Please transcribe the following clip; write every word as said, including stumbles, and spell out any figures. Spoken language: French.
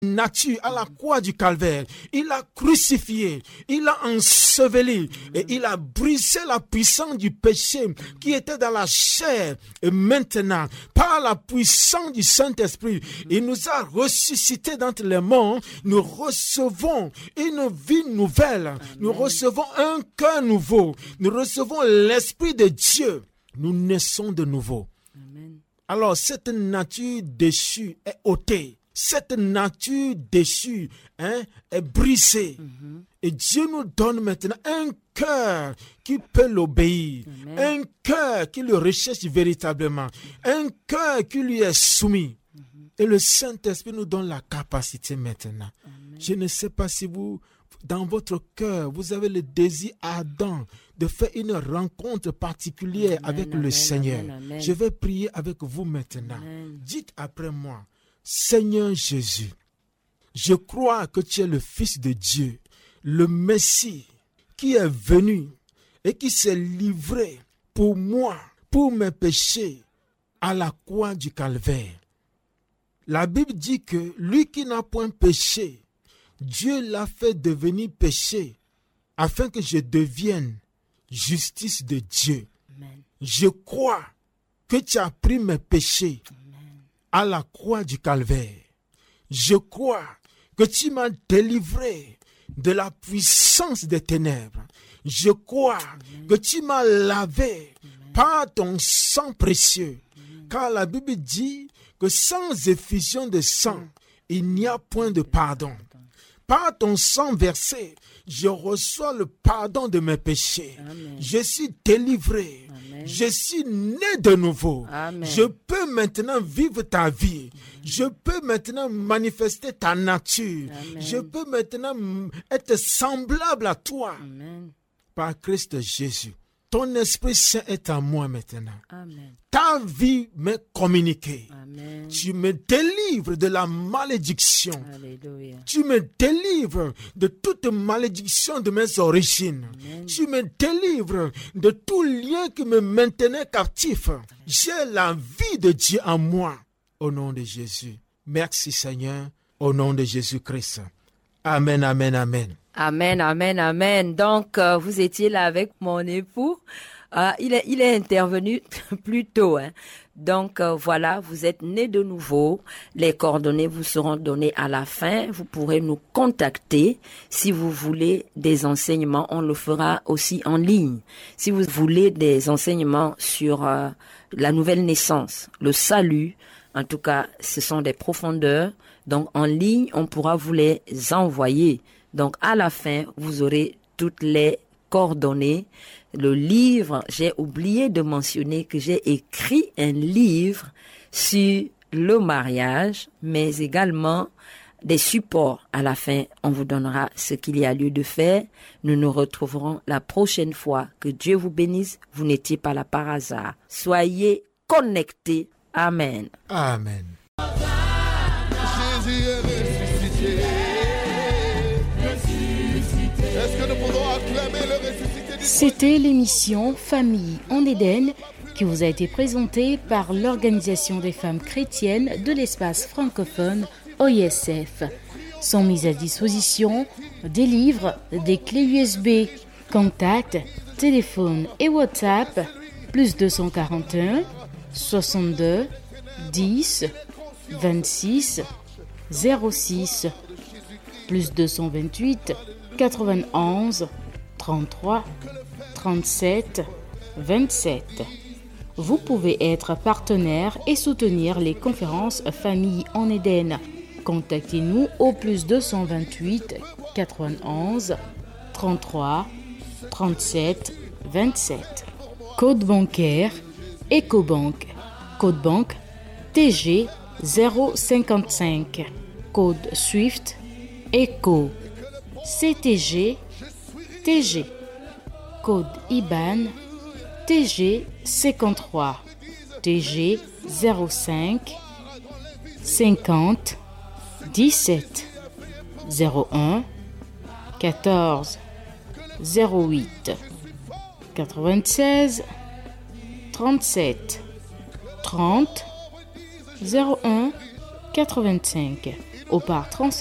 nature à la croix du calvaire. Il a crucifié, il a enseveli et il a brisé la puissance du péché qui était dans la chair. Et maintenant, par la puissance du Saint-Esprit, il nous a ressuscités d'entre les morts. Nous recevons une vie nouvelle. Amen. Nous recevons un cœur nouveau. Nous recevons l'Esprit de Dieu. Nous naissons de nouveau. Amen. Alors, cette nature déchue est ôtée. Cette nature déchue hein, est brisée. Mm-hmm. Et Dieu nous donne maintenant un cœur qui peut l'obéir. Amen. Un cœur qui le recherche véritablement. Un cœur qui lui est soumis. Mm-hmm. Et le Saint-Esprit nous donne la capacité maintenant. Amen. Je ne sais pas si vous, dans votre cœur, vous avez le désir ardent de faire une rencontre particulière amen, avec amen, le Seigneur. Amen, amen. Je vais prier avec vous maintenant. Amen. Dites après moi. Seigneur Jésus, je crois que tu es le Fils de Dieu, le Messie qui est venu et qui s'est livré pour moi, pour mes péchés, à la croix du calvaire. La Bible dit que lui qui n'a point péché, Dieu l'a fait devenir péché afin que je devienne justice de Dieu. Amen. Je crois que tu as pris mes péchés à la croix du calvaire. Je crois que tu m'as délivré de la puissance des ténèbres. Je crois Amen. Que tu m'as lavé Amen. Par ton sang précieux. Amen. Car la Bible dit que sans effusion de sang, il n'y a point de pardon. Par ton sang versé, je reçois le pardon de mes péchés. Amen. Je suis délivré. Amen. Je suis né de nouveau. Amen. Je peux maintenant vivre ta vie. Je peux maintenant manifester ta nature. Amen. Je peux maintenant être semblable à toi. Amen. Par Christ Jésus. Ton Esprit Saint est à moi maintenant. Amen. Ta vie m'est communiquée. Amen. Tu me délivres de la malédiction. Alléluia. Tu me délivres de toute malédiction de mes origines. Amen. Tu me délivres de tout lien qui me maintenait captif. Amen. J'ai la vie de Dieu en moi. Au nom de Jésus. Merci Seigneur. Au nom de Jésus-Christ. Amen, amen, amen. Amen, amen, amen. Donc, euh, vous étiez là avec mon époux. Euh, il, est, il est intervenu plus tôt. Hein. Donc, euh, voilà, vous êtes nés de nouveau. Les coordonnées vous seront données à la fin. Vous pourrez nous contacter si vous voulez des enseignements. On le fera aussi en ligne. Si vous voulez des enseignements sur euh, la nouvelle naissance, le salut, en tout cas, ce sont des profondeurs. Donc, en ligne, on pourra vous les envoyer. Donc, à la fin, vous aurez toutes les coordonnées. Le livre, j'ai oublié de mentionner que j'ai écrit un livre sur le mariage, mais également des supports. À la fin, on vous donnera ce qu'il y a lieu de faire. Nous nous retrouverons la prochaine fois. Que Dieu vous bénisse. Vous n'étiez pas là par hasard. Soyez connectés. Amen. Amen. Jésus est ressuscité. Est-ce que nous pouvons acclamer le ressuscité du C'était l'émission Famille en Éden qui vous a été présentée par l'Organisation des femmes chrétiennes de l'espace francophone O I S F. Sont mises à disposition des livres, des clés U S B, contacts, téléphone et WhatsApp, plus deux cent quarante et un, soixante-deux, dix, vingt-six, zéro six, plus deux cent vingt-huit, quatre-vingt-onze, trente-trois, trente-sept, vingt-sept. Vous pouvez être partenaire et soutenir les conférences Famille en Éden. Contactez-nous au plus deux cent vingt-huit, quatre-vingt-onze, trente-trois, trente-sept, vingt-sept. Code bancaire Ecobank. Code banque T G zéro cinquante-cinq. Code Swift Eco. C T G T G. Code I B A N T G cinquante-trois. T G zéro cinq cinquante dix-sept zéro un quatorze zéro huit quatre-vingt-seize trente-sept trente zéro un quatre-vingt-cinq. aux parts